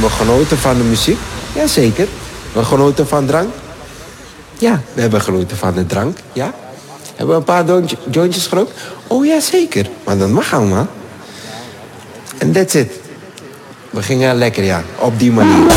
hebben genoten van de muziek. Jazeker. We hebben genoten van drank. Ja, we hebben genoten van de drank. Ja. Hebben we een paar jointjes gerookt? Oh ja, zeker. Maar dat mag allemaal. En that's it. We gingen lekker, ja. Op die manier.